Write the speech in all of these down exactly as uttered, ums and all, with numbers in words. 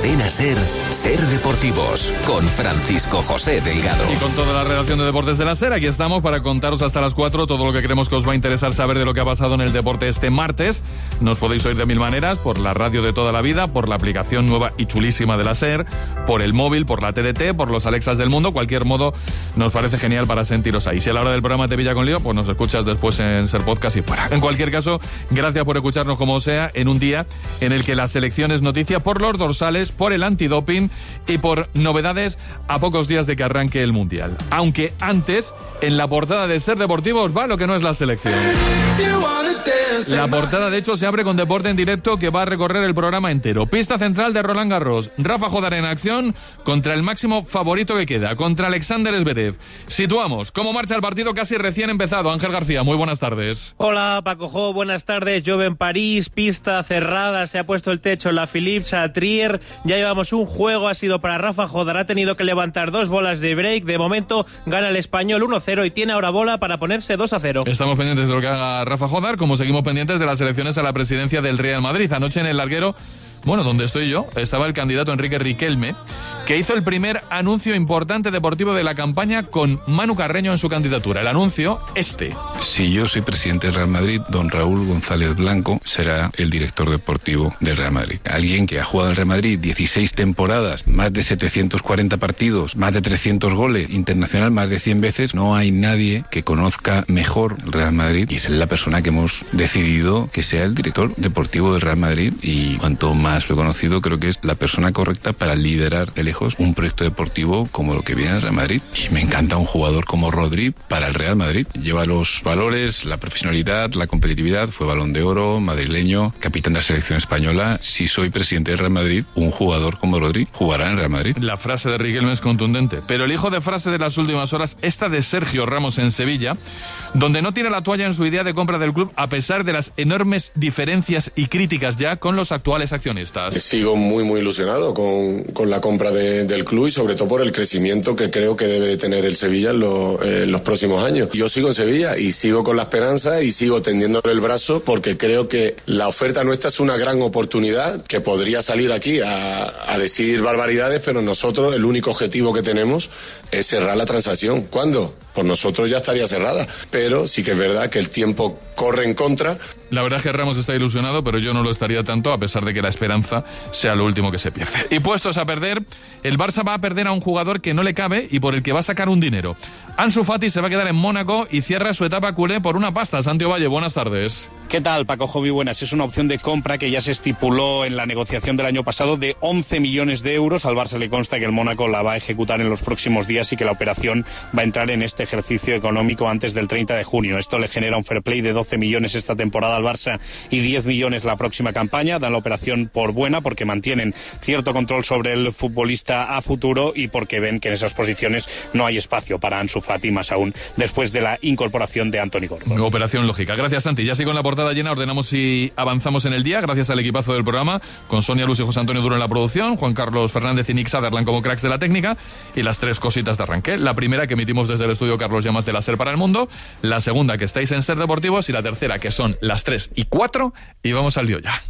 Cadena SER, SER Deportivos, con Francisco José Delgado. Y con toda la redacción de Deportes de la SER, aquí estamos para contaros hasta las cuatro todo lo que creemos que os va a interesar saber de lo que ha pasado en el deporte este martes. Nos podéis oír de mil maneras, por la radio de toda la vida, por la aplicación nueva y chulísima de la SER, por el móvil, por la T D T, por los Alexas del mundo. Cualquier modo nos parece genial para sentiros ahí. Si a la hora del programa te pilla con lío, pues nos escuchas después en SER Podcast y fuera. En cualquier caso, gracias por escucharnos como sea en un día en el que la selección es noticia por los dorsales, por el antidoping y por novedades a pocos días de que arranque el Mundial. Aunque antes, en la portada de SER Deportivos va lo que no es la selección. La portada, de hecho, se abre con deporte en directo que va a recorrer el programa entero. Pista central de Roland Garros. Rafa Jodar en acción contra el máximo favorito que queda, contra Alexander Zverev. Situamos cómo marcha el partido casi recién empezado. Ángel García, muy buenas tardes. Hola, Paco Jo, buenas tardes. Llueve en París, pista cerrada, se ha puesto el techo en la Philippe Chatrier. Ya llevamos un juego, ha sido para Rafa Jodar, ha tenido que levantar dos bolas de break. De momento gana el español uno cero y tiene ahora bola para ponerse dos a cero. Estamos pendientes de lo que haga Rafa Jodar, como seguimos pendientes de las elecciones a la presidencia del Real Madrid. Anoche en el larguero, bueno, donde estoy yo, estaba el candidato Enrique Riquelme, que hizo el primer anuncio importante deportivo de la campaña con Manu Carreño en su candidatura. El anuncio, este. Si yo soy presidente del Real Madrid, don Raúl González Blanco será el director deportivo del Real Madrid. Alguien que ha jugado en el Real Madrid dieciséis temporadas, más de setecientos cuarenta partidos, más de trescientos goles, internacional más de cien veces. No hay nadie que conozca mejor el Real Madrid y es la persona que hemos decidido que sea el director deportivo del Real Madrid, y cuanto más lo he conocido, creo que es la persona correcta para liderar de lejos un proyecto deportivo como lo que viene el Real Madrid. Y me encanta un jugador como Rodri para el Real Madrid. Lleva los valores, la profesionalidad, la competitividad, fue Balón de Oro, madrileño, capitán de la selección española. Si soy presidente del Real Madrid, un jugador como Rodri jugará en el Real Madrid. La frase de Riquelme es contundente, pero el hijo de frase de las últimas horas, esta de Sergio Ramos en Sevilla, donde no tira la toalla en su idea de compra del club a pesar de las enormes diferencias y críticas ya con los actuales accionistas. Sigo muy muy ilusionado con, con la compra de, del club y sobre todo por el crecimiento que creo que debe de tener el Sevilla en, lo, eh, en los próximos años. Yo sigo en Sevilla y sigo con la esperanza y sigo tendiéndole el brazo porque creo que la oferta nuestra es una gran oportunidad que podría salir aquí a, a decir barbaridades, pero nosotros el único objetivo que tenemos es cerrar la transacción. ¿Cuándo? Pues nosotros ya estaría cerrada, pero sí que es verdad que el tiempo corre en contra. La verdad es que Ramos está ilusionado, pero yo no lo estaría tanto, a pesar de que la esperanza sea lo último que se pierde. Y puestos a perder, el Barça va a perder a un jugador que no le cabe y por el que va a sacar un dinero. Ansu Fati se va a quedar en Mónaco y cierra su etapa culé por una pasta. Santi Ovalle, buenas tardes. ¿Qué tal, Paco Jovi? Buenas. Es una opción de compra que ya se estipuló en la negociación del año pasado de once millones de euros. Al Barça le consta que el Mónaco la va a ejecutar en los próximos días y que la operación va a entrar en este ejercicio económico antes del treinta de junio. Esto le genera un fair play de doce millones esta temporada al Barça y diez millones la próxima campaña. Dan la operación por buena porque mantienen cierto control sobre el futbolista a futuro y porque ven que en esas posiciones no hay espacio para Ansu Fati, más aún después de la incorporación de Anthony Gordon. Operación lógica. Gracias, Santi. Ya sigo en la portada llena, ordenamos y avanzamos en el día, gracias al equipazo del programa, con Sonia Luz y José Antonio Duro en la producción, Juan Carlos Fernández y Nick Sutherland como cracks de la técnica, y las tres cositas de arranque. La primera que emitimos desde el estudio Carlos Llamas de la SER para el mundo, la segunda que estáis en SER Deportivos y la tercera que son las tres y cuatro, y vamos al lío ya.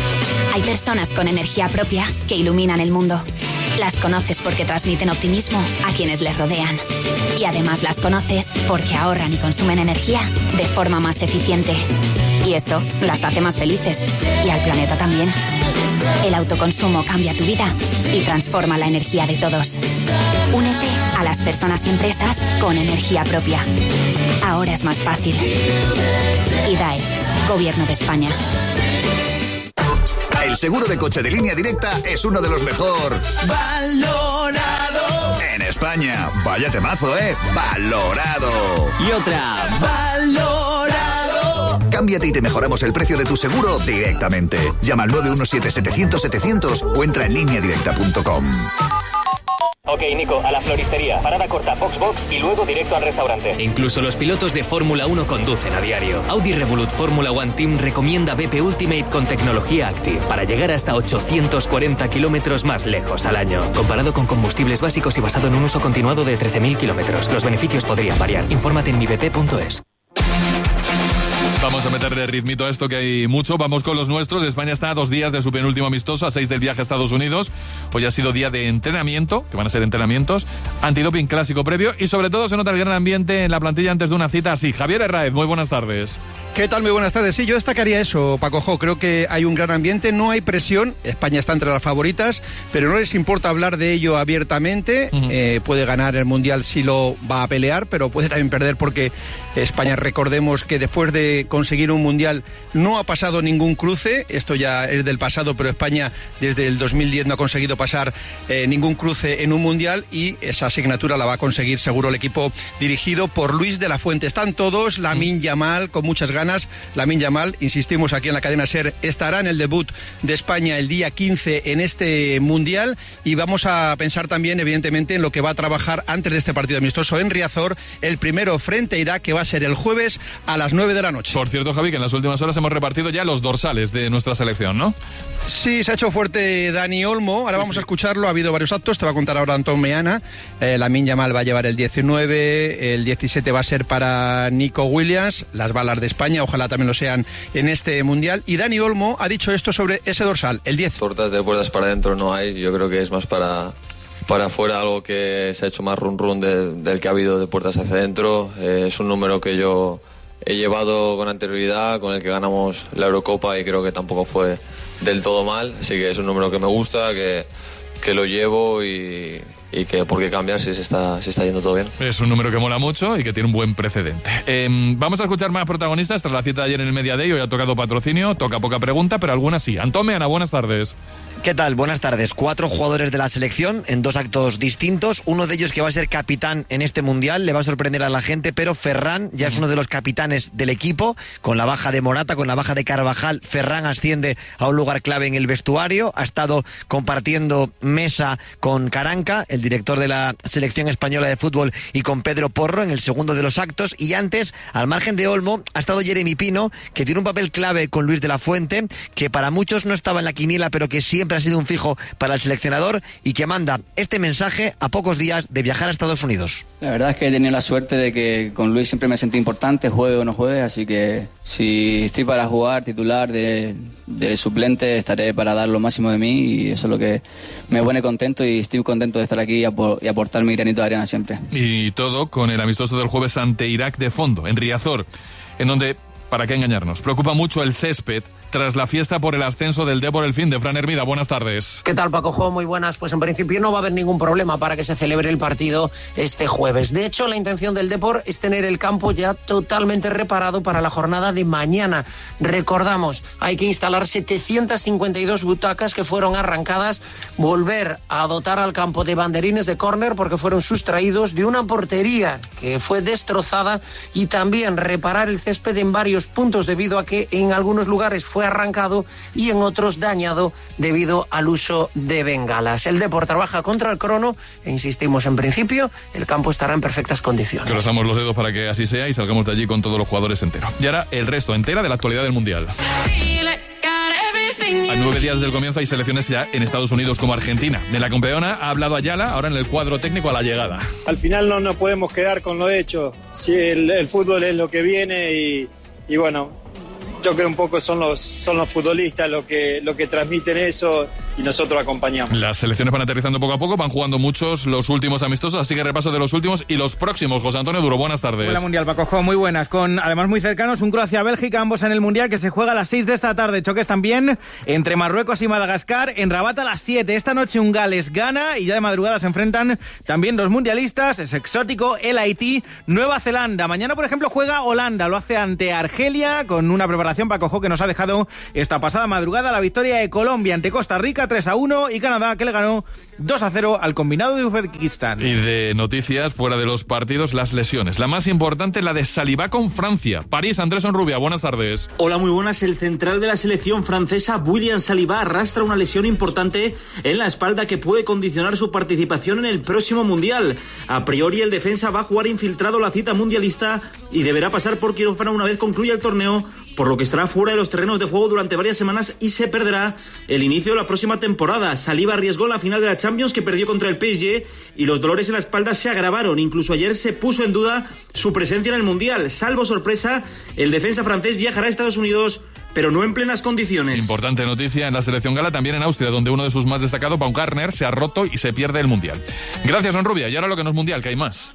Hay personas con energía propia que iluminan el mundo. Las conoces porque transmiten optimismo a quienes les rodean. Y además las conoces porque ahorran y consumen energía de forma más eficiente. Y eso las hace más felices. Y al planeta también. El autoconsumo cambia tu vida y transforma la energía de todos. Únete a las personas y empresas con energía propia. Ahora es más fácil. I D A E, Gobierno de España. El seguro de coche de Línea Directa es uno de los mejor valorado en España. Vaya temazo, ¿eh? Valorado. Y otra. Valorado. Cámbiate y te mejoramos el precio de tu seguro directamente. Llama al nueve uno siete setecientos setecientos o entra en línea directa punto com. Ok, Nico, a la floristería. Parada corta, box box y luego directo al restaurante. Incluso los pilotos de Fórmula uno conducen a diario. Audi Revolut Fórmula One Team recomienda B P Ultimate con tecnología Active para llegar hasta ochocientos cuarenta kilómetros más lejos al año. Comparado con combustibles básicos y basado en un uso continuado de trece mil kilómetros. Los beneficios podrían variar. Infórmate en mi b p punto es. Vamos a meterle ritmito a esto, que hay mucho. Vamos con los nuestros. España está a dos días de su penúltimo amistoso, a seis del viaje a Estados Unidos. Hoy ha sido día de entrenamiento, que van a ser entrenamientos, antidoping clásico previo, y sobre todo se nota el gran ambiente en la plantilla antes de una cita así. Javier Herráez, muy buenas tardes. ¿Qué tal? Muy buenas tardes. Sí, yo destacaría eso, Paco Jo. Creo que hay un gran ambiente, no hay presión. España está entre las favoritas, pero no les importa hablar de ello abiertamente. Uh-huh. Eh, puede ganar el Mundial si lo va a pelear, pero puede también perder, porque España, recordemos que después de conseguir un Mundial no ha pasado ningún cruce. Esto ya es del pasado, pero España desde el dos mil diez no ha conseguido pasar eh, ningún cruce en un Mundial, y esa asignatura la va a conseguir seguro el equipo dirigido por Luis de la Fuente. Están todos, Lamine Yamal con muchas ganas. Lamine Yamal, insistimos aquí en la cadena SER, estará en el debut de España el día quince en este Mundial, y vamos a pensar también evidentemente en lo que va a trabajar antes de este partido amistoso en Riazor, el primero frente a Irak, que va a ser el jueves a las nueve de la noche. Por cierto, Javi, que en las últimas horas hemos repartido ya los dorsales de nuestra selección, ¿no? Sí, se ha hecho fuerte Dani Olmo, ahora sí, vamos sí. a escucharlo, ha habido varios actos, te va a contar ahora Antón Meana. eh, Lamine Yamal va a llevar el diecinueve, el diecisiete va a ser para Nico Williams, las balas de España, ojalá también lo sean en este Mundial, y Dani Olmo ha dicho esto sobre ese dorsal, el diez. Tortas de puertas para adentro no hay, yo creo que es más para... para afuera, algo que se ha hecho más run run de, del que ha habido de puertas hacia adentro. Eh, es un número que yo he llevado con anterioridad, con el que ganamos la Eurocopa, y creo que tampoco fue del todo mal, así que es un número que me gusta, que, que lo llevo y, y que por qué cambiar si se está, si está yendo todo bien. Es un número que mola mucho y que tiene un buen precedente. Eh, vamos a escuchar más protagonistas tras la cita de ayer en el Media Day. Hoy ha tocado patrocinio, toca poca pregunta, pero algunas sí. Antón Meana, buenas tardes. ¿Qué tal? Buenas tardes. Cuatro jugadores de la selección en dos actos distintos. Uno de ellos que va a ser capitán en este Mundial, le va a sorprender a la gente, pero Ferran ya es uno de los capitanes del equipo. Con la baja de Morata, con la baja de Carvajal, Ferran asciende a un lugar clave en el vestuario. Ha estado compartiendo mesa con Caranca, el director de la selección española de fútbol, y con Pedro Porro en el segundo de los actos. Y antes, al margen de Olmo, ha estado Jeremy Pino, que tiene un papel clave con Luis de la Fuente, que para muchos no estaba en la quiniela, pero que siempre ha sido un fijo para el seleccionador, y que manda este mensaje a pocos días de viajar a Estados Unidos. La verdad es que he tenido la suerte de que con Luis siempre me sentí importante, juegue o no juegue, así que si estoy para jugar titular de, de suplente, estaré para dar lo máximo de mí, y eso es lo que me pone contento, y estoy contento de estar aquí y, apor- y aportar mi granito de arena siempre. Y todo con el amistoso del jueves ante Irak de fondo, en Riazor, en donde, para qué engañarnos, preocupa mucho el césped tras la fiesta por el ascenso del Depor el fin de. Fran Hermida, buenas tardes. ¿Qué tal, Paco Jo? Muy buenas. Pues en principio no va a haber ningún problema para que se celebre el partido este jueves. De hecho, la intención del Depor es tener el campo ya totalmente reparado para la jornada de mañana. Recordamos, hay que instalar setecientas cincuenta y dos butacas que fueron arrancadas, volver a dotar al campo de banderines de córner porque fueron sustraídos, de una portería que fue destrozada, y también reparar el césped en varios puntos debido a que en algunos lugares fue arrancado y en otros dañado debido al uso de bengalas. El Depor trabaja contra el crono e insistimos, en principio el campo estará en perfectas condiciones. Cruzamos los dedos para que así sea y salgamos de allí con todos los jugadores enteros. Y ahora el resto entera de la actualidad del Mundial. A nueve días del comienzo hay selecciones ya en Estados Unidos como Argentina. De la campeona ha hablado Ayala, ahora en el cuadro técnico a la llegada. Al final no nos podemos quedar con lo hecho. Si el, el fútbol es lo que viene y, y bueno, yo creo un poco son los son los futbolistas los que lo que transmiten eso, y nosotros acompañamos. Las selecciones van aterrizando poco a poco, van jugando muchos los últimos amistosos, así que repaso de los últimos y los próximos. José Antonio Duro, buenas tardes. Hola Mundial, Paco Jo, muy buenas, con además muy cercanos un Croacia-Bélgica, ambos en el Mundial, que se juega a las seis de esta tarde. Choques también entre Marruecos y Madagascar, en Rabat a las siete. Esta noche un Gales-Ghana, y ya de madrugada se enfrentan también los mundialistas, es exótico, el Haití, Nueva Zelanda. Mañana, por ejemplo, juega Holanda, lo hace ante Argelia, con una preparación, Paco Jo, que nos ha dejado esta pasada madrugada la victoria de Colombia ante Costa Rica tres a uno, y Canadá, que le ganó dos a cero al combinado de Uzbekistán. Y de noticias fuera de los partidos, las lesiones. La más importante, la de Saliba con Francia. París, Andrés Onrubia, buenas tardes. Hola, muy buenas. El central de la selección francesa, William Saliba, arrastra una lesión importante en la espalda que puede condicionar su participación en el próximo Mundial. A priori, el defensa va a jugar infiltrado la cita mundialista y deberá pasar por quirófano una vez concluya el torneo por lo que estará fuera de los terrenos de juego durante varias semanas y se perderá el inicio de la próxima temporada. Saliba arriesgó la final de la Champions, que perdió contra el P S G, y los dolores en la espalda se agravaron. Incluso ayer se puso en duda su presencia en el Mundial. Salvo sorpresa, el defensa francés viajará a Estados Unidos, pero no en plenas condiciones. Importante noticia en la selección gala, también en Austria, donde uno de sus más destacados, Baumgartner, se ha roto y se pierde el Mundial. Gracias, Onrubia. Y ahora lo que no es Mundial, que hay más.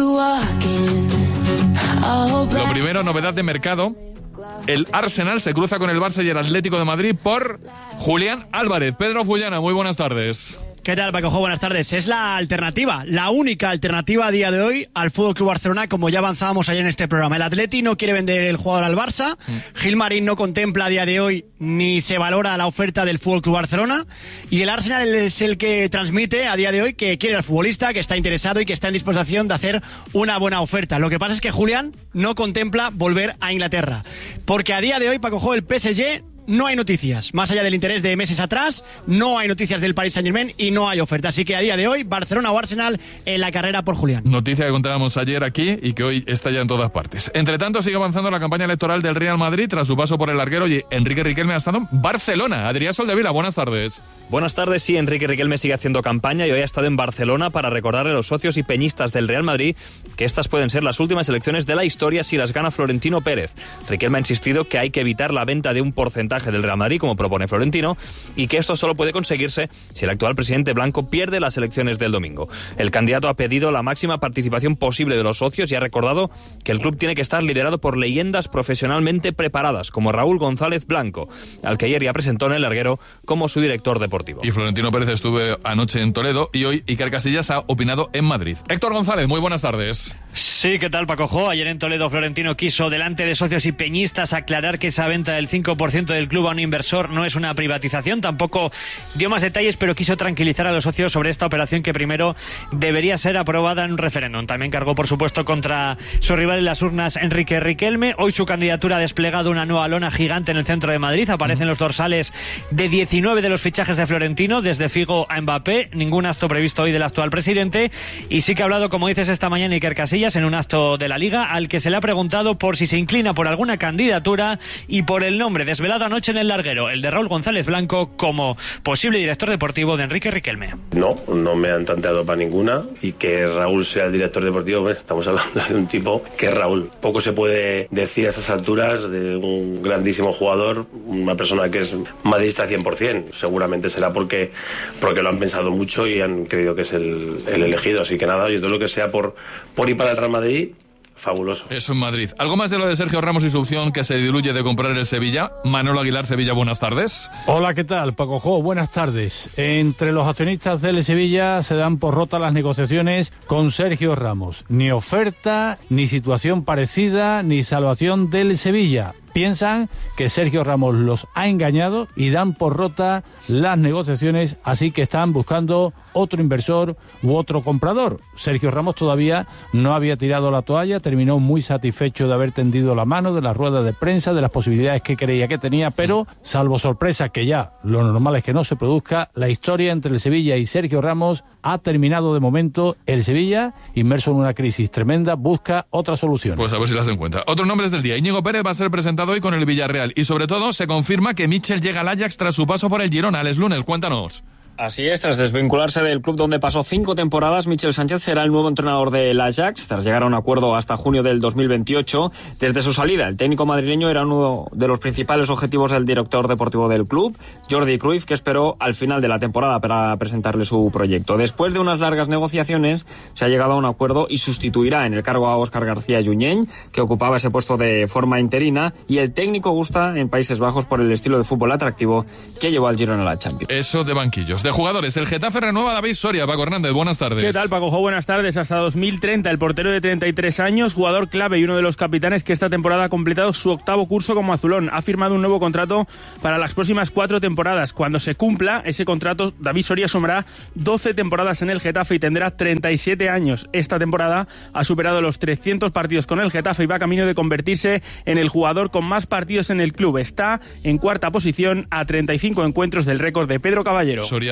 Lo primero, novedad de mercado. El Arsenal se cruza con el Barça y el Atlético de Madrid por Julián Álvarez. Pedro Fullana, muy buenas tardes. ¿Qué tal, Paco? Buenas tardes. Es la alternativa, la única alternativa a día de hoy al F C Barcelona, como ya avanzábamos ayer en este programa. El Atleti no quiere vender el jugador al Barça. Mm. Gilmarín no contempla a día de hoy ni se valora la oferta del F C Barcelona. Y el Arsenal es el que transmite a día de hoy que quiere al futbolista, que está interesado y que está en disposición de hacer una buena oferta. Lo que pasa es que Julián no contempla volver a Inglaterra. Porque a día de hoy, Paco, el P S G... no hay noticias, más allá del interés de meses atrás, no hay noticias del Paris Saint-Germain y no hay oferta. Así que a día de hoy, Barcelona o Arsenal en la carrera por Julián. Noticia que contábamos ayer aquí y que hoy está ya en todas partes. Entre tanto, sigue avanzando la campaña electoral del Real Madrid tras su paso por el larguero, y Enrique Riquelme ha estado en Barcelona. Adrián Soldevila, buenas tardes. Buenas tardes, sí, Enrique Riquelme sigue haciendo campaña y hoy ha estado en Barcelona para recordarle a los socios y peñistas del Real Madrid que estas pueden ser las últimas elecciones de la historia si las gana Florentino Pérez. Riquelme ha insistido que hay que evitar la venta de un porcentaje del Real Madrid, como propone Florentino, y que esto solo puede conseguirse si el actual presidente blanco pierde las elecciones del domingo. El candidato ha pedido la máxima participación posible de los socios y ha recordado que el club tiene que estar liderado por leyendas profesionalmente preparadas, como Raúl González Blanco, al que ayer ya presentó en el larguero como su director deportivo. Y Florentino Pérez estuvo anoche en Toledo y hoy Iker Casillas ha opinado en Madrid. Héctor González, muy buenas tardes. Sí, ¿qué tal, Paco Jo? Ayer en Toledo Florentino quiso, delante de socios y peñistas, aclarar que esa venta del cinco por ciento del club a un inversor no es una privatización. Tampoco dio más detalles, pero quiso tranquilizar a los socios sobre esta operación, que primero debería ser aprobada en un referéndum. También cargó, por supuesto, contra su rival en las urnas, Enrique Riquelme. Hoy su candidatura ha desplegado una nueva lona gigante en el centro de Madrid. Aparecen los dorsales de diecinueve de los fichajes de Florentino, desde Figo a Mbappé. Ningún acto previsto hoy del actual presidente. Y sí que ha hablado, como dices, esta mañana Iker Casillas en un acto de la Liga, al que se le ha preguntado por si se inclina por alguna candidatura y por el nombre desvelado anoche en el larguero, el de Raúl González Blanco, como posible director deportivo de Enrique Riquelme. No, no me han tanteado para ninguna, y que Raúl sea el director deportivo, pues, estamos hablando de un tipo que es Raúl. Poco se puede decir a estas alturas de un grandísimo jugador, una persona que es madridista cien por ciento. Seguramente será porque, porque lo han pensado mucho y han creído que es el, el elegido. Así que nada, yo todo lo que sea por, por ir para el Real Madrid, fabuloso. Eso en Madrid. ¿Algo más de lo de Sergio Ramos y su opción que se diluye de comprar el Sevilla? Manolo Aguilar, Sevilla, buenas tardes. Hola, ¿qué tal, Paco Jo? Buenas tardes. Entre los accionistas del Sevilla se dan por rotas las negociaciones con Sergio Ramos. Ni oferta, ni situación parecida, ni salvación del Sevilla. Piensan que Sergio Ramos los ha engañado y dan por rota las negociaciones, así que están buscando otro inversor u otro comprador. Sergio Ramos todavía no había tirado la toalla, terminó muy satisfecho de haber tendido la mano, de las ruedas de prensa, de las posibilidades que creía que tenía, pero salvo sorpresa, que ya lo normal es que no se produzca, la historia entre el Sevilla y Sergio Ramos ha terminado de momento. El Sevilla, inmerso en una crisis tremenda, busca otra solución. Pues a ver si las encuentra. Otros nombres del día. Íñigo Pérez va a ser presentado hoy con el Villarreal y sobre todo se confirma que Mitchell llega al Ajax tras su paso por el Girona. Alex Lunes, cuéntanos. Así es, tras desvincularse del club donde pasó cinco temporadas, Michel Sánchez será el nuevo entrenador del Ajax, tras llegar a un acuerdo hasta junio del dos mil veintiocho. Desde su salida, el técnico madrileño era uno de los principales objetivos del director deportivo del club, Jordi Cruyff, que esperó al final de la temporada para presentarle su proyecto. Después de unas largas negociaciones, se ha llegado a un acuerdo y sustituirá en el cargo a Óscar García Junyent, que ocupaba ese puesto de forma interina, y el técnico gusta en Países Bajos por el estilo de fútbol atractivo que llevó al Girona a la Champions. Eso de banquillos. De jugadores, el Getafe renueva a David Soria. Paco Hernández, buenas tardes. ¿Qué tal, Paco? Buenas tardes. Hasta dos mil treinta, el portero de treinta y tres años, jugador clave y uno de los capitanes que esta temporada ha completado su octavo curso como azulón. Ha firmado un nuevo contrato para las próximas cuatro temporadas. Cuando se cumpla ese contrato, David Soria sumará doce temporadas en el Getafe y tendrá treinta y siete años. Esta temporada ha superado los trescientos partidos con el Getafe y va camino de convertirse en el jugador con más partidos en el club. Está en cuarta posición a treinta y cinco encuentros del récord de Pedro Caballero. Soria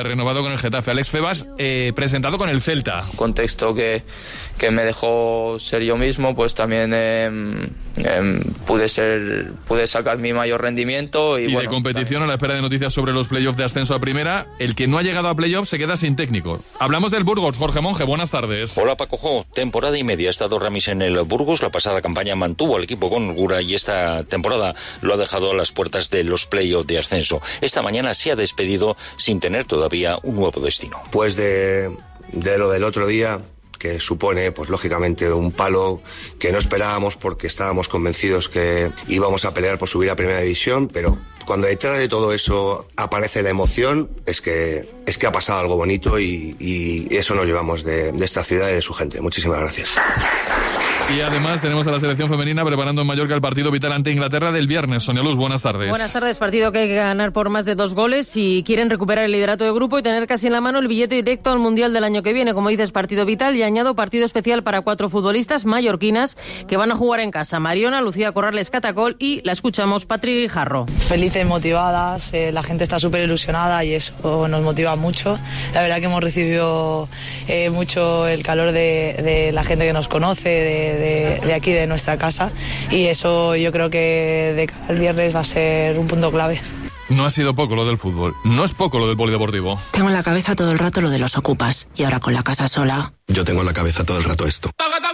renovado con el Getafe. Alex Febas, eh, presentado con el Celta. Contexto que, que me dejó ser yo mismo, pues también eh, eh, pude ser pude sacar mi mayor rendimiento. Y, y bueno, de competición, a la espera de noticias sobre los playoffs de ascenso a primera, el que no ha llegado a playoffs se queda sin técnico. Hablamos del Burgos. Jorge Monge, buenas tardes. Hola, Paco. Temporada y media ha estado Ramis en el Burgos. La pasada campaña mantuvo al equipo con holgura y esta temporada lo ha dejado a las puertas de los playoffs de ascenso. Esta mañana se ha despedido sin tener todavía un nuevo destino. Pues de, de lo del otro día, que supone, pues lógicamente, un palo que no esperábamos porque estábamos convencidos que íbamos a pelear por subir a Primera División, pero cuando detrás de todo eso aparece la emoción, es que es que ha pasado algo bonito y, y eso nos llevamos de, de esta ciudad y de su gente. Muchísimas gracias. Y además tenemos a la selección femenina preparando en Mallorca el partido vital ante Inglaterra del viernes. Sonia Luz, buenas tardes. Buenas tardes, partido que hay que ganar por más de dos goles si quieren recuperar el liderato de grupo y tener casi en la mano el billete directo al Mundial del año que viene. Como dices, partido vital, y añado partido especial para cuatro futbolistas mallorquinas que van a jugar en casa. Mariona, Lucía Corrales Catacol y, la escuchamos, Patri Jarro. Felices, motivadas, eh, la gente está súper ilusionada y eso nos motiva mucho. La verdad que hemos recibido eh, mucho el calor de, de la gente que nos conoce, de De, de aquí, de nuestra casa, y eso yo creo que de cara al viernes va a ser un punto clave. No ha sido poco lo del fútbol, no es poco lo del polideportivo. Tengo en la cabeza todo el rato lo de los ocupas, y ahora con la casa sola... Yo tengo en la cabeza todo el rato esto.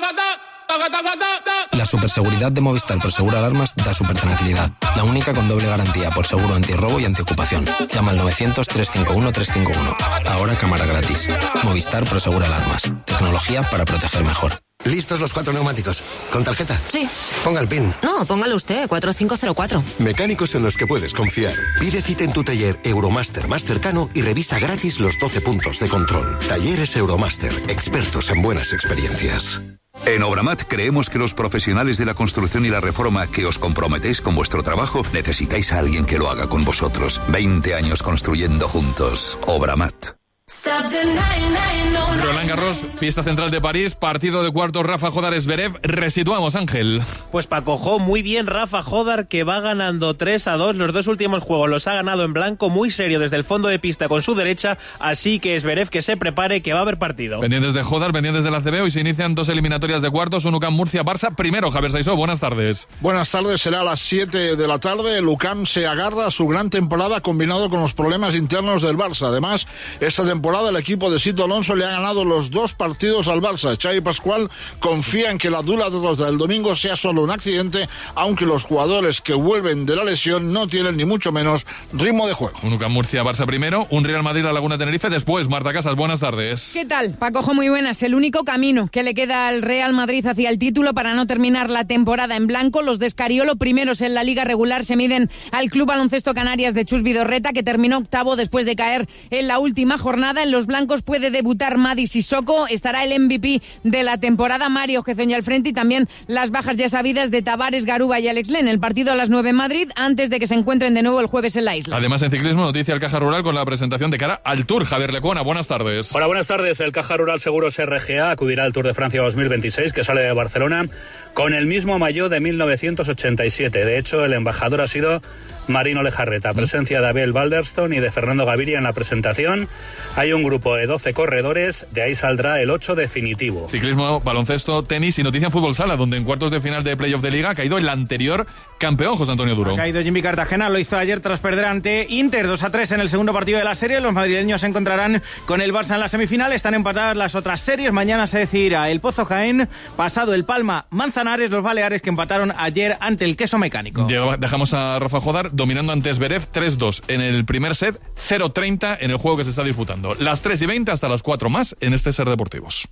La superseguridad de Movistar por Seguro Alarmas da super tranquilidad. La única con doble garantía por seguro antirrobo y antiocupación. Llama al novecientos, trescientos cincuenta y uno, trescientos cincuenta y uno. Ahora cámara gratis. Movistar por Seguro Alarmas. Tecnología para proteger mejor. ¿Listos los cuatro neumáticos? ¿Con tarjeta? Sí. Ponga el PIN. No, póngalo usted, cuatro cinco cero cuatro. Mecánicos en los que puedes confiar. Pide cita en tu taller Euromaster más cercano y revisa gratis los doce puntos de control. Talleres Euromaster, expertos en buenas experiencias. En Obramat creemos que los profesionales de la construcción y la reforma que os comprometéis con vuestro trabajo necesitáis a alguien que lo haga con vosotros. veinte años construyendo juntos. Obramat. Roland Garros, fiesta central de París, partido de cuartos Rafa Jodar Zverev. Resituamos, Ángel. Pues Paco Jo, muy bien Rafa Jodar, que va ganando tres a dos. Los dos últimos juegos los ha ganado en blanco, muy serio desde el fondo de pista con su derecha, así que Zverev que se prepare, que va a haber partido. Pendientes de Jodar, pendientes del A C B, hoy se inician dos eliminatorias de cuartos, un U C A M Murcia-Barça. Primero, Javier Saisó, buenas tardes. Buenas tardes, será a las siete de la tarde. El U C A M se agarra a su gran temporada combinado con los problemas internos del Barça. Además, esta temporada el equipo de Sito Alonso le ha ganado los dos partidos al Barça. Xavi Pascual confía en que la dura derrota del domingo sea solo un accidente, aunque los jugadores que vuelven de la lesión no tienen ni mucho menos ritmo de juego. Un U C A M Murcia-Barça primero, un Real Madrid-La Laguna Tenerife después. Marta Casas, buenas tardes. ¿Qué tal? Paco Jo, muy buenas. El único camino que le queda al Real Madrid hacia el título para no terminar la temporada en blanco. Los de Escariolo, primeros en la liga regular, se miden al Club Baloncesto Canarias de Chus Vidorreta, que terminó octavo después de caer en la última jornada. En los blancos puede debutar Madi Sissoko, estará el M V P de la temporada, Mario Gezoña al frente, y también las bajas ya sabidas de Tavares, Garuba y Alex Len. El partido a las nueve en Madrid, antes de que se encuentren de nuevo el jueves en la isla. Además, en ciclismo, noticia al Caja Rural con la presentación de cara al Tour. Javier Lecuona, buenas tardes. Hola, buenas tardes. El Caja Rural Seguros R G A acudirá al Tour de Francia dos mil veintiséis, que sale de Barcelona con el mismo maillot de mil novecientos ochenta y siete. De hecho, el embajador ha sido Marino Lejarreta. Presencia de Abel Balderston y de Fernando Gaviria en la presentación. Hay un grupo de doce corredores, de ahí saldrá el ocho definitivo. Ciclismo, baloncesto, tenis y noticia en fútbol sala, donde en cuartos de final de playoff de Liga ha caído el anterior campeón, José Antonio Duro. Ha caído Jimmy Cartagena, lo hizo ayer tras perder ante Inter dos a tres en el segundo partido de la serie. Los madrileños se encontrarán con el Barça en la semifinal. Están empatadas las otras series. Mañana se decidirá el Pozo Jaén, pasado el Palma Manzanares, los Baleares que empataron ayer ante el Queso Mecánico. Llega, dejamos a Rafa Jodar dominando ante Zverev tres dos en el primer set, cero treinta en el juego que se está disputando. Las tres y veinte hasta las cuatro más en este Ser Deportivos.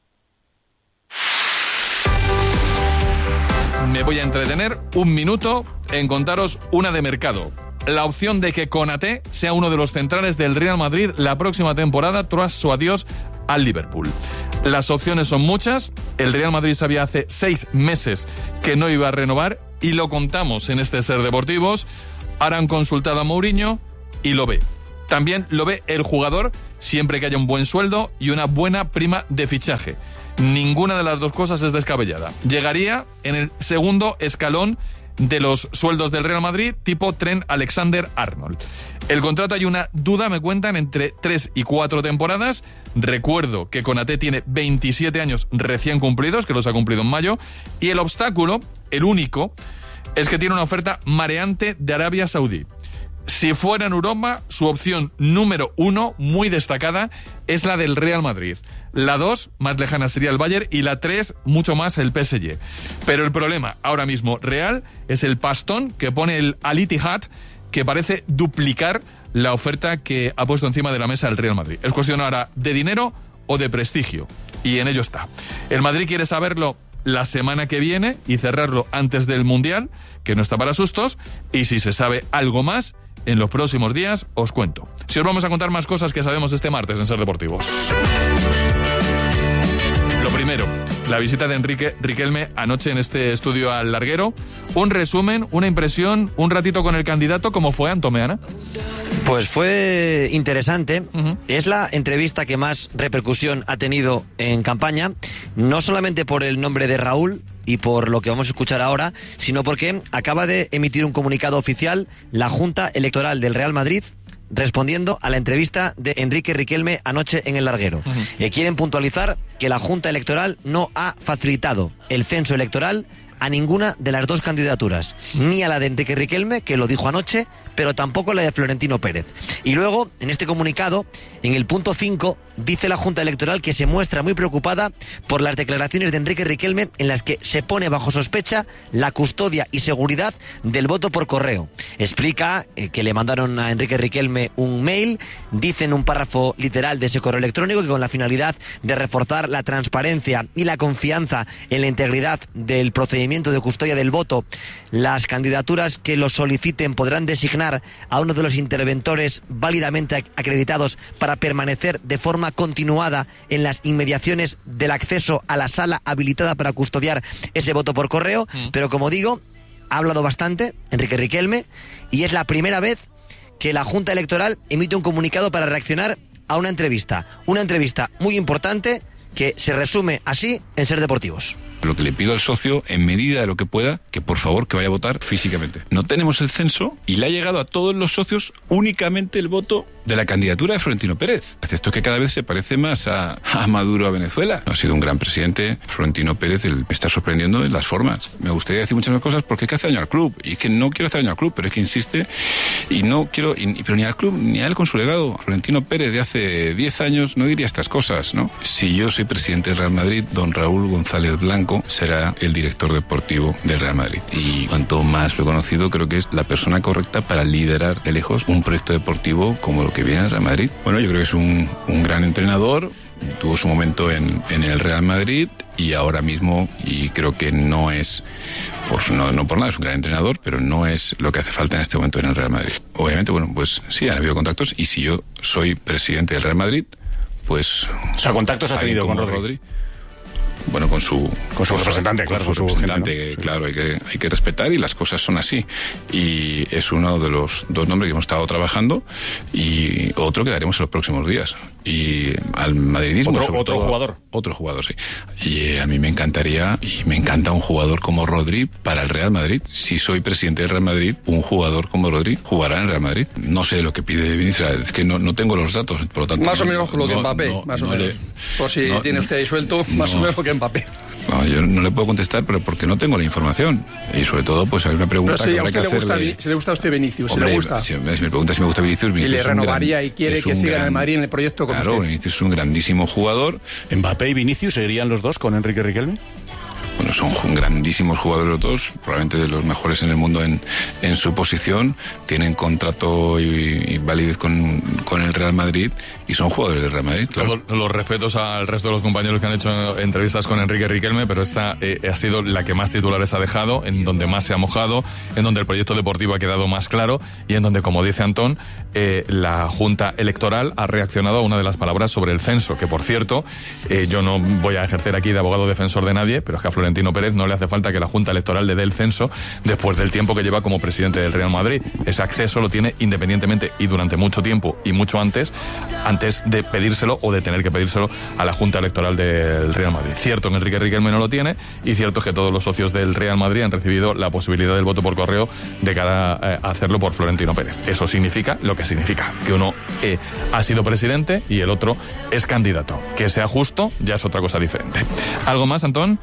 Me voy a entretener un minuto en contaros una de mercado. La opción de que Konaté sea uno de los centrales del Real Madrid la próxima temporada tras su adiós al Liverpool. Las opciones son muchas. El Real Madrid sabía hace seis meses que no iba a renovar y lo contamos en este Ser Deportivos. Ahora han consultado a Mourinho y lo ve. También lo ve el jugador siempre que haya un buen sueldo y una buena prima de fichaje. Ninguna de las dos cosas es descabellada. Llegaría en el segundo escalón de los sueldos del Real Madrid, tipo Trent Alexander-Arnold. El contrato hay una duda, me cuentan, entre tres y cuatro temporadas. Recuerdo que Konaté tiene veintisiete años recién cumplidos, que los ha cumplido en mayo, y el obstáculo, el único, es que tiene una oferta mareante de Arabia Saudí. Si fuera en Europa, su opción número uno, muy destacada, es la del Real Madrid. La dos, más lejana, sería el Bayern, y la tres, mucho más, el P S G. Pero el problema ahora mismo real es el pastón que pone el Al Ittihad, que parece duplicar la oferta que ha puesto encima de la mesa el Real Madrid. Es cuestión ahora de dinero o de prestigio, y en ello está. El Madrid quiere saberlo la semana que viene y cerrarlo antes del Mundial, que no está para sustos, y si se sabe algo más, en los próximos días os cuento. Si os vamos a contar más cosas que sabemos este martes en Ser Deportivos. Lo primero, la visita de Enrique Riquelme anoche en este estudio al Larguero. Un resumen, una impresión, un ratito con el candidato, ¿cómo fue, Antomeana? Pues fue interesante. Uh-huh. Es la entrevista que más repercusión ha tenido en campaña, no solamente por el nombre de Raúl y por lo que vamos a escuchar ahora, sino porque acaba de emitir un comunicado oficial la Junta Electoral del Real Madrid, respondiendo a la entrevista de Enrique Riquelme anoche en el Larguero. Uh-huh. Eh, quieren puntualizar que la Junta Electoral no ha facilitado el censo electoral a ninguna de las dos candidaturas, ni a la de Enrique Riquelme, que lo dijo anoche, pero tampoco la de Florentino Pérez. Y luego, en este comunicado, en el punto cinco, dice la Junta Electoral que se muestra muy preocupada por las declaraciones de Enrique Riquelme en las que se pone bajo sospecha la custodia y seguridad del voto por correo. Explica eh, que le mandaron a Enrique Riquelme un mail, dice en un párrafo literal de ese correo electrónico que con la finalidad de reforzar la transparencia y la confianza en la integridad del procedimiento de custodia del voto, las candidaturas que lo soliciten podrán designar a uno de los interventores válidamente acreditados para permanecer de forma continuada en las inmediaciones del acceso a la sala habilitada para custodiar ese voto por correo. Mm. Pero como digo, ha hablado bastante Enrique Riquelme y es la primera vez que la Junta Electoral emite un comunicado para reaccionar a una entrevista. Una entrevista muy importante que se resume así en Ser Deportivos. Lo que le pido al socio, en medida de lo que pueda, que por favor que vaya a votar físicamente. No tenemos el censo y le ha llegado a todos los socios únicamente el voto de la candidatura de Florentino Pérez. Esto es que cada vez se parece más a, a Maduro a Venezuela. Ha sido un gran presidente, Florentino Pérez, el, me está sorprendiendo en las formas. Me gustaría decir muchas más cosas porque es que hace daño al club. Y es que no quiero hacer daño al club, pero es que insiste y no quiero, y, pero ni al club ni a él con su legado. Florentino Pérez de hace diez años no diría estas cosas, ¿no? Si yo soy presidente del Real Madrid, don Raúl González Blanco será el director deportivo del Real Madrid. Y cuanto más lo he conocido, creo que es la persona correcta para liderar de lejos un proyecto deportivo como lo que viene al Real Madrid. Bueno, yo creo que es un, un gran entrenador, tuvo su momento en, en el Real Madrid y ahora mismo, y creo que no es, por, no, no por nada, es un gran entrenador, pero no es lo que hace falta en este momento en el Real Madrid. Obviamente, bueno, pues sí, han habido contactos y si yo soy presidente del Real Madrid, pues... O sea, contactos ha tenido con Rodri. Rodri. Bueno, con su, con su representante, con claro. Con su representante, gente, ¿no? Claro, hay que, hay que respetar y las cosas son así. Y es uno de los dos nombres que hemos estado trabajando y otro que daremos en los próximos días. Y al madridismo... ¿Otro, otro todo, jugador? Otro jugador, sí. Y a mí me encantaría, y me encanta un jugador como Rodri para el Real Madrid. Si soy presidente del Real Madrid, un jugador como Rodri jugará en el Real Madrid. No sé lo que pide Vinicius, es que no, no tengo los datos, por lo tanto... Más o menos no, con lo que no, Mbappé, no, más o no menos. Le, Por si no, tiene usted ahí suelto, más no, o menos que Mbappé. No, yo no le puedo contestar, pero porque no tengo la información. Y sobre todo, pues hay una pregunta pero si que a habrá usted que le gusta, hacerle... si le gusta a usted Vinicius, Hombre, si le gusta. Si, si me pregunta si me gusta Vinicius, Vinicius y le es un renovaría gran, y quiere que siga gran, en el Madrid en el proyecto con claro, usted. Claro, Vinicius es un grandísimo jugador. ¿Mbappé y Vinicius seguirían los dos con Enrique Riquelme? Bueno, son grandísimos jugadores los dos, probablemente de los mejores en el mundo en, en su posición, tienen contrato y, y validez con, con el Real Madrid y son jugadores del Real Madrid. Claro. Todos los respetos al resto de los compañeros que han hecho entrevistas con Enrique Riquelme, pero esta eh, ha sido la que más titulares ha dejado, en donde más se ha mojado, en donde el proyecto deportivo ha quedado más claro y en donde, como dice Antón, eh, la Junta Electoral ha reaccionado a una de las palabras sobre el censo, que por cierto, eh, yo no voy a ejercer aquí de abogado defensor de nadie, pero es que a Florentino Florentino Pérez no le hace falta que la Junta Electoral le dé el censo después del tiempo que lleva como presidente del Real Madrid. Ese acceso lo tiene independientemente y durante mucho tiempo y mucho antes, antes de pedírselo o de tener que pedírselo a la Junta Electoral del Real Madrid. Cierto que Enrique Riquelme no lo tiene y cierto es que todos los socios del Real Madrid han recibido la posibilidad del voto por correo de cara eh, a hacerlo por Florentino Pérez. Eso significa lo que significa, que uno eh, ha sido presidente y el otro es candidato. Que sea justo ya es otra cosa diferente. ¿Algo más, Antón?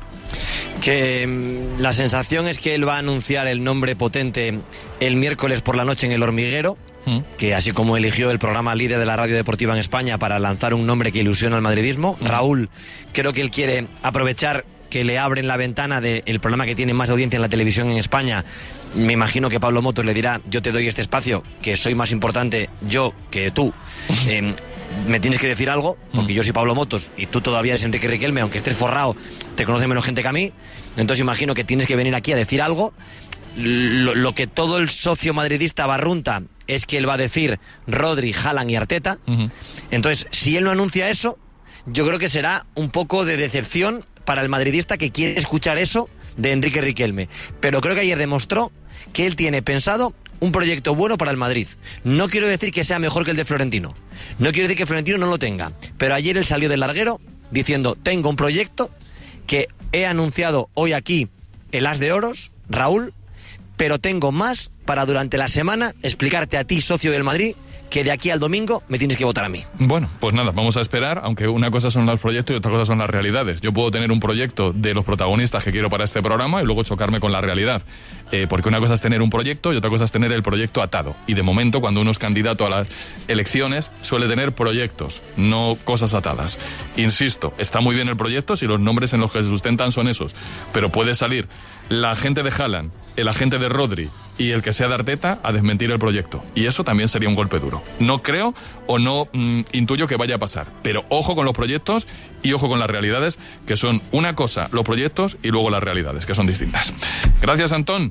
Que mmm, la sensación es que él va a anunciar el nombre potente el miércoles por la noche en El Hormiguero, mm. que así como eligió el programa líder de la radio deportiva en España para lanzar un nombre que ilusiona al madridismo, mm. Raúl, creo que él quiere aprovechar que le abren la ventana del programa que tiene más audiencia en la televisión en España. Me imagino que Pablo Motos le dirá: yo te doy este espacio, que soy más importante yo que tú. eh, me tienes que decir algo, porque yo soy Pablo Motos y tú todavía eres Enrique Riquelme, aunque estés forrado, te conoce menos gente que a mí. Entonces imagino que tienes que venir aquí a decir algo. Lo, lo que todo el socio madridista barrunta es que él va a decir Rodri, Haaland y Arteta. Uh-huh. Entonces, si él no anuncia eso, yo creo que será un poco de decepción para el madridista que quiere escuchar eso de Enrique Riquelme. Pero creo que ayer demostró que él tiene pensado un proyecto bueno para el Madrid. No quiero decir que sea mejor que el de Florentino. No quiero decir que Florentino no lo tenga. Pero ayer él salió del larguero diciendo: tengo un proyecto que he anunciado hoy aquí, el As de Oros, Raúl, pero tengo más para durante la semana explicarte a ti, socio del Madrid, que de aquí al domingo me tienes que votar a mí. Bueno, pues nada, vamos a esperar, aunque una cosa son los proyectos y otra cosa son las realidades. Yo puedo tener un proyecto de los protagonistas que quiero para este programa y luego chocarme con la realidad. Eh, porque una cosa es tener un proyecto y otra cosa es tener el proyecto atado. Y de momento, cuando uno es candidato a las elecciones, suele tener proyectos, no cosas atadas. Insisto, está muy bien el proyecto si los nombres en los que se sustentan son esos, pero puede salir la agente de Haaland, el agente de Rodri y el que sea de Arteta a desmentir el proyecto. Y eso también sería un golpe duro. No creo o no mmm, intuyo que vaya a pasar. Pero ojo con los proyectos y ojo con las realidades, que son una cosa los proyectos y luego las realidades, que son distintas. Gracias, Antón.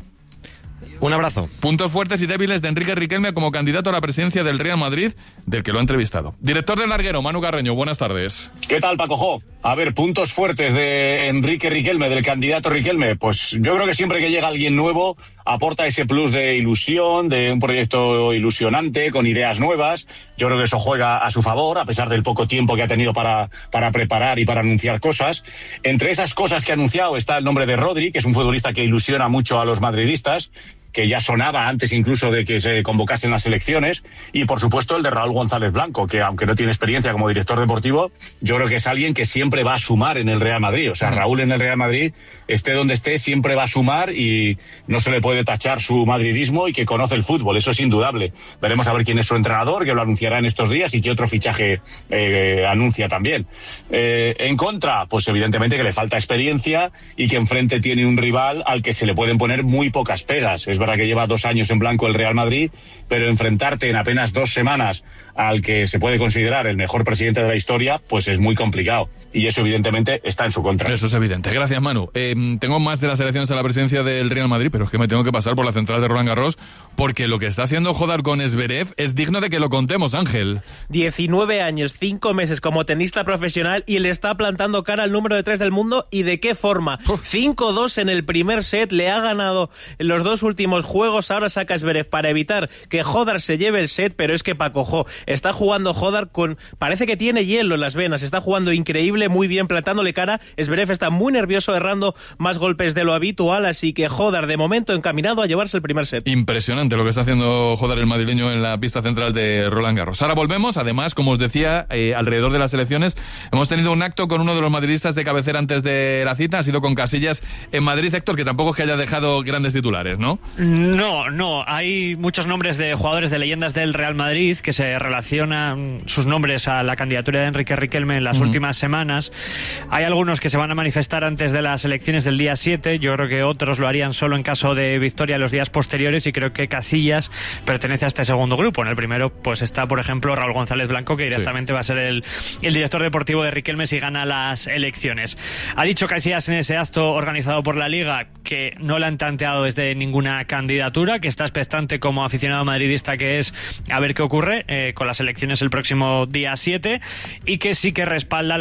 Un abrazo. Puntos fuertes y débiles de Enrique Riquelme como candidato a la presidencia del Real Madrid, del que lo ha entrevistado. Director del Larguero, Manu Carreño, buenas tardes. ¿Qué tal, Paco Jo? A ver, puntos fuertes de Enrique Riquelme, del candidato Riquelme. Pues yo creo que siempre que llega alguien nuevo aporta ese plus de ilusión, de un proyecto ilusionante, con ideas nuevas. Yo creo que eso juega a su favor, a pesar del poco tiempo que ha tenido para, para preparar y para anunciar cosas. Entre esas cosas que ha anunciado está el nombre de Rodri, que es un futbolista que ilusiona mucho a los madridistas, que ya sonaba antes incluso de que se convocasen las elecciones, y por supuesto el de Raúl González Blanco, que aunque no tiene experiencia como director deportivo, yo creo que es alguien que siempre va a sumar en el Real Madrid. O sea, Raúl en el Real Madrid, esté donde esté, siempre va a sumar y no se le puede tachar su madridismo y que conoce el fútbol, eso es indudable. Veremos a ver quién es su entrenador, que lo anunciará en estos días, y qué otro fichaje eh, anuncia también. Eh, en contra, pues evidentemente que le falta experiencia y que enfrente tiene un rival al que se le pueden poner muy pocas pegas. Es verdad que lleva dos años en blanco el Real Madrid, pero enfrentarte en apenas dos semanas al que se puede considerar el mejor presidente de la historia, pues es muy complicado. Y eso evidentemente está en su contra. Eso es evidente. Gracias, Manu. Eh, tengo más de las elecciones a la presidencia del Real Madrid, pero es que me tengo que pasar por la central de Roland Garros, porque lo que está haciendo Jodar con Zverev es digno de que lo contemos, Ángel. diecinueve años, cinco meses como tenista profesional y le está plantando cara al número de tres del mundo. ¿Y de qué forma? cinco dos en el primer set, le ha ganado los dos últimos juegos, ahora saca Zverev para evitar que Jodar se lleve el set, pero es que Paco Jo, está jugando Jodar con, parece que tiene hielo en las venas, está jugando increíble, muy bien, plantándole cara. Zverev está muy nervioso, errando más golpes de lo habitual, así que Jodar de momento encaminado a llevarse el primer set. Impresionante lo que está haciendo Jodar el madrileño en la pista central de Roland Garros. Ahora volvemos, además, como os decía, eh, alrededor de las elecciones hemos tenido un acto con uno de los madridistas de cabecera antes de la cita, ha sido con Casillas en Madrid, Héctor, que tampoco es que haya dejado grandes titulares, ¿no? No, no, hay muchos nombres de jugadores de leyendas del Real Madrid que se relacionan sus nombres a la candidatura de Enrique Riquelme en las uh-huh. últimas semanas. Hay algunos que se van a manifestar antes de las elecciones del día siete, yo creo que otros lo harían solo en caso de victoria en los días posteriores, y creo que Casillas pertenece a este segundo grupo. En el primero pues está, por ejemplo, Raúl González Blanco, que directamente sí. va a ser el, el director deportivo de Riquelme si gana las elecciones. Ha dicho Casillas en ese acto organizado por la Liga que no le han tanteado desde ninguna candidatura, que está expectante como aficionado madridista que es a ver qué ocurre eh, con las elecciones el próximo día siete, y que sí que respalda la elección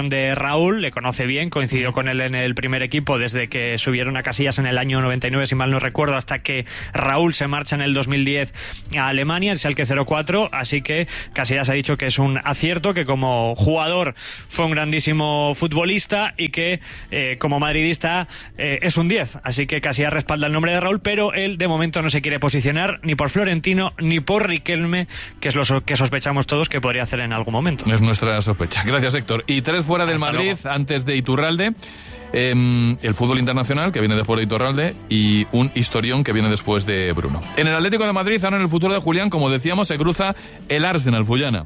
evolución de Raúl, le conoce bien, coincidió con él en el primer equipo desde que subieron a Casillas en el año noventa y nueve, si mal no recuerdo, hasta que Raúl se marcha en el dos mil diez a Alemania, el Schalke cero cuatro, así que Casillas ha dicho que es un acierto, que como jugador fue un grandísimo futbolista y que eh, como madridista eh, es un diez, así que Casillas respalda el nombre de Raúl, pero él de momento no se quiere posicionar ni por Florentino ni por Riquelme, que es lo que sospechamos todos que podría hacer en algún momento. Es nuestra sospecha. Gracias, Héctor. Y tres fuera del Hasta Madrid, luego. antes de Iturralde, eh, el fútbol internacional, que viene después de Iturralde, y un historión que viene después de Bruno. En el Atlético de Madrid, ahora en el futuro de Julián, como decíamos, se cruza el Arsenal, Fullana.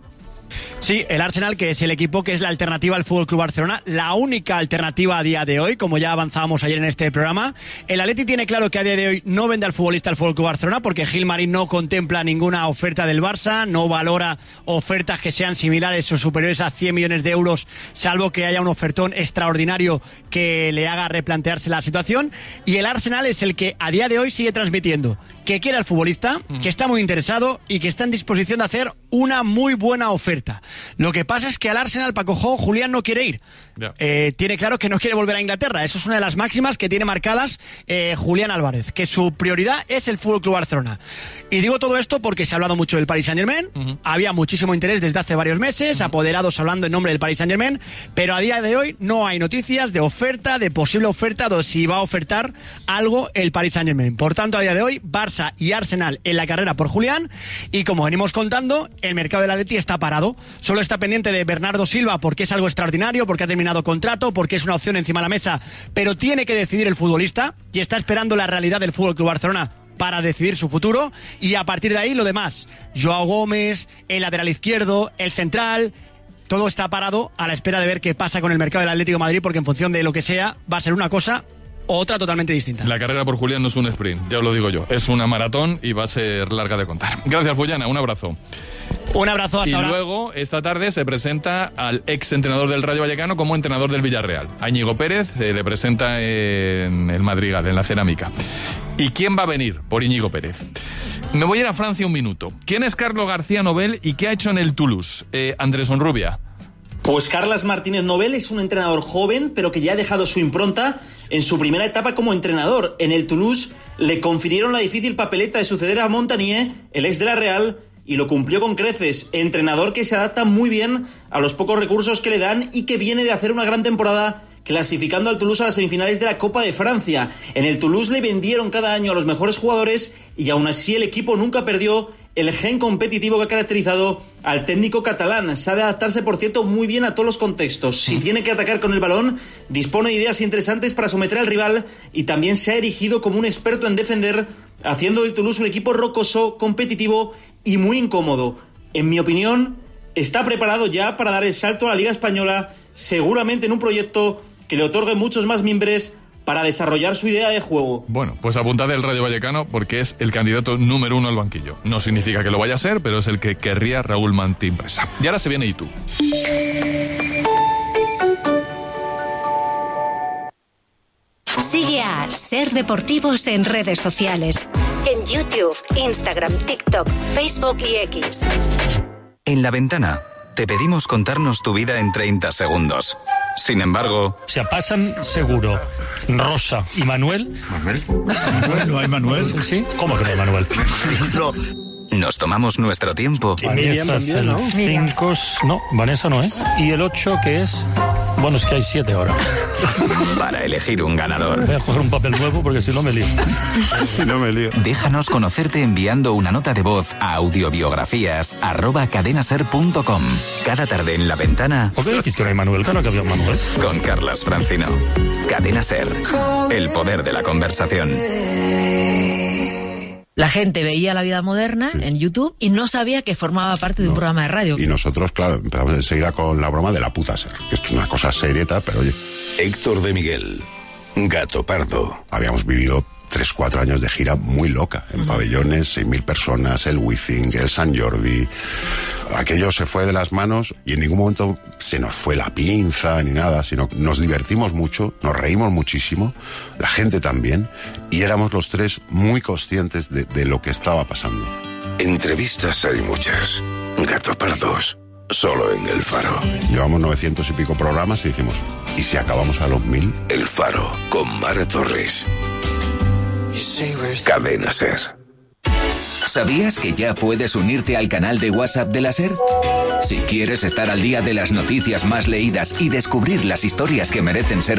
Sí, el Arsenal, que es el equipo que es la alternativa al F C Barcelona, la única alternativa a día de hoy, como ya avanzábamos ayer en este programa. El Atleti tiene claro que a día de hoy no vende al futbolista al F C Barcelona porque Gilmarín no contempla ninguna oferta del Barça, no valora ofertas que sean similares o superiores a cien millones de euros, salvo que haya un ofertón extraordinario que le haga replantearse la situación. Y el Arsenal es el que a día de hoy sigue transmitiendo que quiere al futbolista, que está muy interesado y que está en disposición de hacer una muy buena oferta. Lo que pasa es que al Arsenal, Paco Jo, Julián no quiere ir. Yeah. Eh, tiene claro que no quiere volver a Inglaterra. Eso es una de las máximas que tiene marcadas eh, Julián Álvarez, que su prioridad es el F C Barcelona. Y digo todo esto porque se ha hablado mucho del Paris Saint-Germain, uh-huh. había muchísimo interés desde hace varios meses, uh-huh. apoderados hablando en nombre del Paris Saint-Germain, pero a día de hoy no hay noticias de oferta, de posible oferta, de si va a ofertar algo el Paris Saint-Germain. Por tanto, a día de hoy, Barça y Arsenal en la carrera por Julián, y como venimos contando, el mercado del Atleti está parado. Solo está pendiente de Bernardo Silva porque es algo extraordinario, porque ha terminado contrato, porque es una opción encima de la mesa, pero tiene que decidir el futbolista y está esperando la realidad del F C Barcelona para decidir su futuro, y a partir de ahí lo demás. Joao Gómez, el lateral izquierdo, el central, todo está parado a la espera de ver qué pasa con el mercado del Atlético de Madrid, porque en función de lo que sea va a ser una cosa o otra totalmente distinta. La carrera por Julián no es un sprint, ya os lo digo yo, es una maratón y va a ser larga de contar. Gracias, Fullana, un abrazo. Un abrazo, hasta y ahora. Y luego, esta tarde, se presenta al ex entrenador del Rayo Vallecano como entrenador del Villarreal. A Íñigo Pérez eh, le presenta en el Madrigal, en la Cerámica. ¿Y quién va a venir por Íñigo Pérez? Me voy a ir a Francia un minuto. ¿Quién es Carlos García Nobel y qué ha hecho en el Toulouse? Eh, Andrés Onrubia. Pues Carlas Martínez Nobel es un entrenador joven, pero que ya ha dejado su impronta en su primera etapa como entrenador. En el Toulouse le confirieron la difícil papeleta de suceder a Montagnier, el ex de la Real, y lo cumplió con creces. Entrenador que se adapta muy bien a los pocos recursos que le dan y que viene de hacer una gran temporada clasificando al Toulouse a las semifinales de la Copa de Francia. En el Toulouse le vendieron cada año a los mejores jugadores y aún así el equipo nunca perdió el gen competitivo que ha caracterizado al técnico catalán. Sabe adaptarse, por cierto, muy bien a todos los contextos. Si tiene que atacar con el balón, dispone de ideas interesantes para someter al rival y también se ha erigido como un experto en defender, haciendo del Toulouse un equipo rocoso, competitivo y muy incómodo. En mi opinión, está preparado ya para dar el salto a la Liga Española, seguramente en un proyecto que le otorgue muchos más mimbres para desarrollar su idea de juego. Bueno, pues apuntad el Rayo Vallecano porque es el candidato número uno al banquillo. No significa que lo vaya a ser, pero es el que querría Raúl Martín Presa. Y ahora se viene Itu. Sigue a Ser Deportivos en redes sociales. En YouTube, Instagram, TikTok, Facebook y X. En La Ventana te pedimos contarnos tu vida en treinta segundos. Sin embargo... Se pasan seguro Rosa y Manuel. ¿Manuel? ¿No hay Manuel? Sí. ¿Cómo que no hay Manuel? No. Nos tomamos nuestro tiempo. Vanessa es el cinco... No, Vanessa no es. Y el ocho, que es... Bueno, es que hay siete ahora. Para elegir un ganador. Voy a coger un papel nuevo porque si no me lío. Si no me lío. Déjanos conocerte enviando una nota de voz a audiobiografías arroba cadenaser punto com. Cada tarde en La Ventana. ¿Por qué decís que no hay Manuel? Claro que había Manuel. Con Carlas Francino. Cadena Ser. El poder de la conversación. La gente veía La Vida Moderna sí. en YouTube y no sabía que formaba parte de un no. programa de radio. Y nosotros, claro, empezamos enseguida con la broma de la puta ser. Que esto es una cosa serieta, pero oye. Héctor de Miguel, Gato Pardo. Habíamos vivido tres, cuatro años de gira muy loca, en uh-huh. pabellones, seis mil personas, el Wizzing, el San Jordi. Aquello se fue de las manos y en ningún momento se nos fue la pinza ni nada, sino nos divertimos mucho, nos reímos muchísimo, la gente también, y éramos los tres muy conscientes de, de lo que estaba pasando. Entrevistas hay muchas, Gato Pardos, solo en El Faro. Llevamos novecientos y pico programas y dijimos, ¿y si acabamos a los mil? El Faro, con Mara Torres. Cadena Ser. ¿Sabías que ya puedes unirte al canal de WhatsApp de la SER? Si quieres estar al día de las noticias más leídas y descubrir las historias que merecen ser